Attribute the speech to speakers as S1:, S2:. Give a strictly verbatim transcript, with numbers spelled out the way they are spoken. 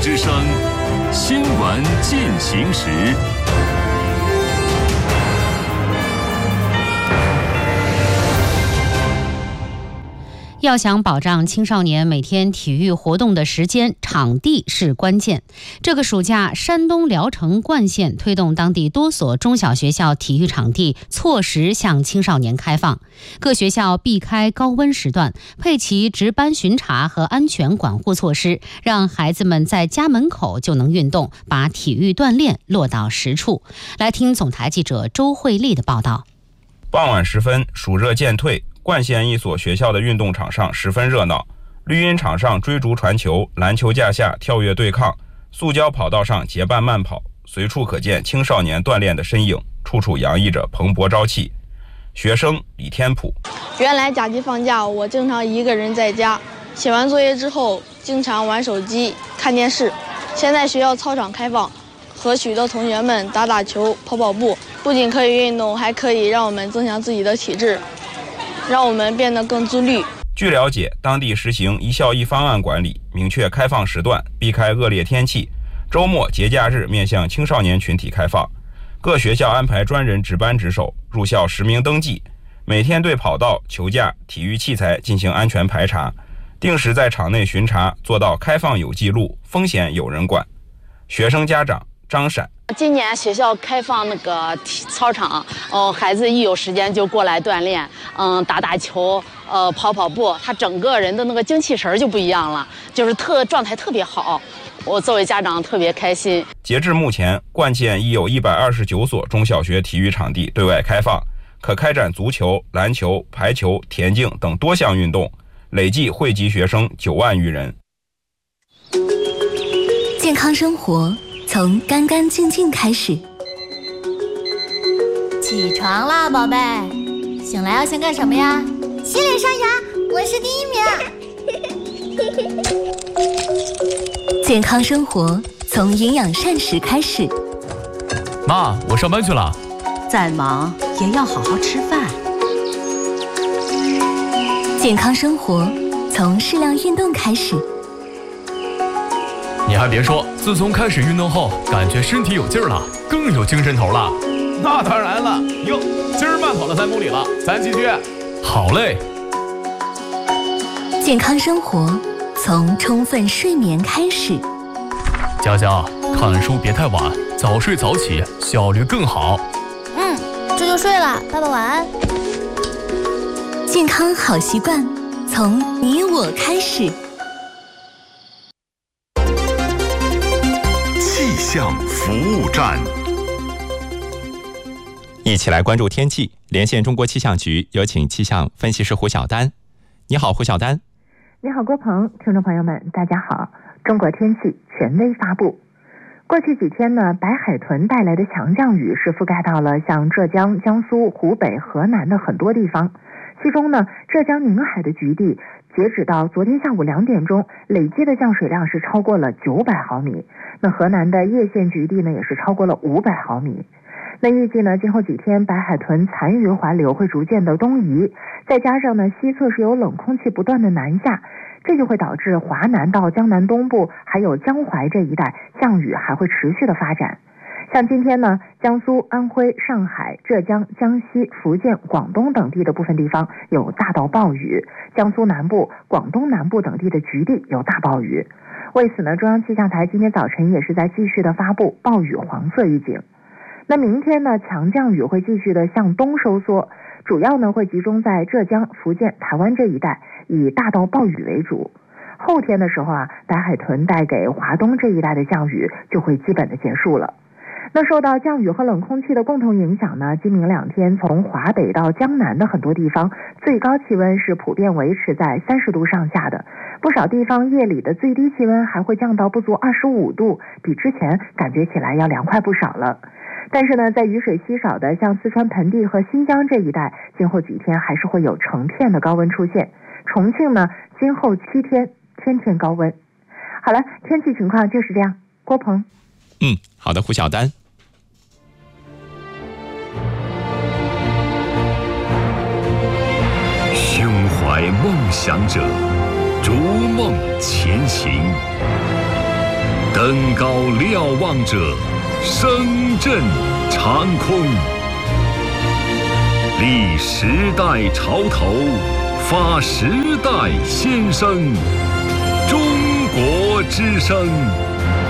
S1: 之声新闻进行时。
S2: 要想保障青少年每天体育活动的时间，场地是关键。这个暑假，山东聊城冠县推动当地多所中小学校体育场地错时向青少年开放，各学校避开高温时段，配齐值班巡查和安全管护措施，让孩子们在家门口就能运动，把体育锻炼落到实处。来听总台记者周慧丽的报道。
S3: 傍晚时分，暑热渐退，冠县一所学校的运动场上十分热闹，绿茵场上追逐传球，篮球架下跳跃对抗，塑胶跑道上结伴慢跑，随处可见青少年锻炼的身影，处处洋溢着蓬勃朝气。学生李天普：
S4: 原来假期放假，我经常一个人在家，写完作业之后经常玩手机看电视。现在学校操场开放，和许多同学们打打球跑跑步，不仅可以运动，还可以让我们增强自己的体质，让我们变得更自律。
S3: 据了解，当地实行一校一方案管理，明确开放时段，避开恶劣天气，周末节假日面向青少年群体开放。各学校安排专人值班值守，入校实名登记，每天对跑道、球架、体育器材进行安全排查，定时在场内巡查，做到开放有记录，风险有人管。学生家长张闪：
S5: 今年学校开放那个操场，呃，孩子一有时间就过来锻炼，嗯，打打球，呃，跑跑步，他整个人的那个精气神就不一样了，就是特状态特别好。我作为家长特别开心。
S3: 截至目前，冠县已有一百二十九所中小学体育场地对外开放，可开展足球、篮球、排球、田径等多项运动，累计惠及学生九万余人。
S6: 健康生活从干干净净开始。
S7: 起床啦，宝贝！醒来要先干什么呀？
S8: 洗脸刷牙，我是第一名。
S6: 健康生活从营养膳食开始。
S9: 妈，我上班去了。
S10: 再忙也要好好吃饭。
S6: 健康生活从适量运动开始。
S9: 你还别说，自从开始运动后，感觉身体有劲儿了，更有精神头了。
S11: 那当然了，哟，今儿慢跑了三公里了，咱继续。
S9: 好嘞。
S6: 健康生活从充分睡眠开始。
S9: 佳佳，看书别太晚，早睡早起，效率更好。
S8: 嗯，这就睡了，爸爸晚安。
S6: 健康好习惯从你我开始。
S1: 气象服务站，
S12: 一起来关注天气。连线中国气象局，有请气象分析师胡晓丹。你好，胡晓丹。
S13: 你好，郭鹏。听众朋友们，大家好。中国天气权威发布。过去几天呢，白海豚带来的强降雨是覆盖到了像浙江、江苏、湖北、河南的很多地方。其中呢，浙江宁海的局地截止到昨天下午两点钟，累计的降水量是超过了九百毫米。那河南的叶县局地呢，也是超过了五百毫米。那预计呢，今后几天白海豚残余环流会逐渐的东移，再加上呢，西侧是有冷空气不断的南下，这就会导致华南到江南东部还有江淮这一带降雨还会持续的发展。像今天呢，江苏、安徽、上海、浙江、江西、福建、广东等地的部分地方有大到暴雨，江苏南部、广东南部等地的局地有大暴雨。为此呢，中央气象台今天早晨也是在继续的发布暴雨黄色预警。那明天呢，强降雨会继续的向东收缩，主要呢会集中在浙江、福建、台湾这一带，以大到暴雨为主。后天的时候啊，白海豚带给华东这一带的降雨就会基本的结束了。那受到降雨和冷空气的共同影响呢，今明两天从华北到江南的很多地方，最高气温是普遍维持在三十度上下的，不少地方夜里的最低气温还会降到不足二十五度，比之前感觉起来要凉快不少了。但是呢，在雨水稀少的像四川盆地和新疆这一带，今后几天还是会有成片的高温出现。重庆呢，今后七天天天高温。好了，天气情况就是这样。郭鹏。
S12: 嗯，好的，胡晓丹。
S1: 胸怀梦想者，逐梦前行。 登高瞭望者，声震长空。立时代潮头，发时代先声。中国之声。